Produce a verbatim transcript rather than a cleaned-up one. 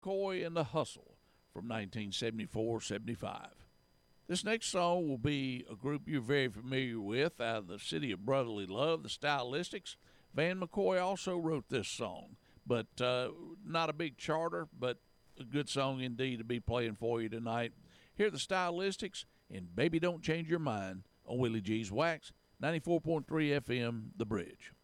McCoy and the Hustle from nineteen seventy-four seventy-five. This next song will be a group you're very familiar with out of the city of brotherly love, the Stylistics. Van McCoy also wrote this song, but uh, not a big charter, but a good song indeed to be playing for you tonight. Here are the Stylistics and Baby Don't Change Your Mind on Willie G's Wax, ninety-four point three F M, The Bridge.